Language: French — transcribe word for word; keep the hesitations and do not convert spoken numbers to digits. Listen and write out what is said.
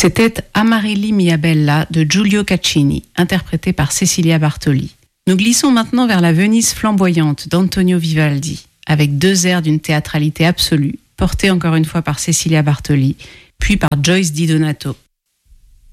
C'était Amarylli mia bella de Giulio Caccini, interprété par Cecilia Bartoli. Nous glissons maintenant vers la Venise flamboyante d'Antonio Vivaldi, avec deux airs d'une théâtralité absolue, portés encore une fois par Cecilia Bartoli, puis par Joyce Di Donato.